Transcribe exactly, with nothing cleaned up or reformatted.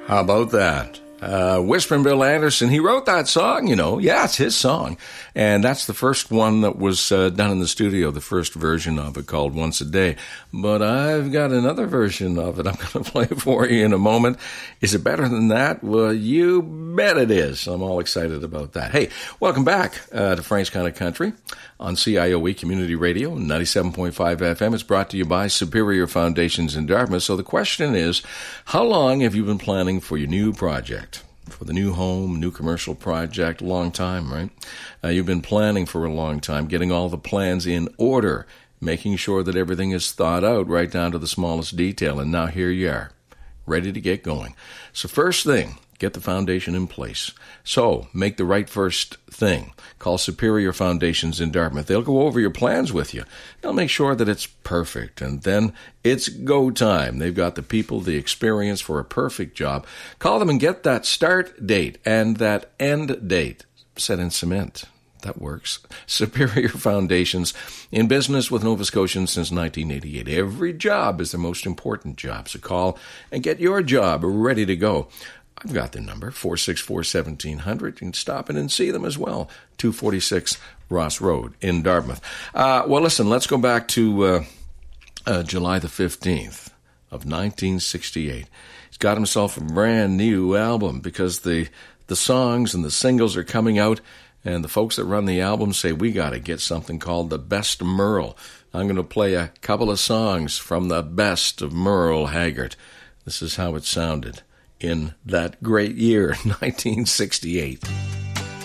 How about that? Uh, Whispering Bill Anderson, he wrote that song, you know. Yeah, it's his song. And that's the first one that was uh, done in the studio, the first version of it called Once a Day. But I've got another version of it I'm going to play for you in a moment. Is it better than that? Well, you bet it is. I'm all excited about that. Hey, welcome back uh, to Frank's Kind of Country on C I O E Community Radio, ninety-seven point five F M. It's brought to you by Superior Foundations in Dartmouth. So the question is, how long have you been planning for your new project? For the new home, new commercial project, long time, right? Uh, you've been planning for a long time, getting all the plans in order, making sure that everything is thought out right down to the smallest detail. And now here you are, ready to get going. So first thing, get the foundation in place. So make the right first thing. Call Superior Foundations in Dartmouth. They'll go over your plans with you. They'll make sure that it's perfect. And then it's go time. They've got the people, the experience for a perfect job. Call them and get that start date and that end date set in cement. That works. Superior Foundations, in business with Nova Scotians since nineteen eighty-eight. Every job is the most important job. So call and get your job ready to go. I've got the number, four six four, one seven zero zero. You can stop in and see them as well, two forty-six Ross Road in Dartmouth. Uh, well, listen, let's go back to uh, uh, July the fifteenth of nineteen sixty-eight. He's got himself a brand new album because the, the songs and the singles are coming out, and the folks that run the album say, we got to get something called the Best Merle. I'm going to play a couple of songs from the best of Merle Haggard. This is how it sounded in that great year, nineteen sixty-eight.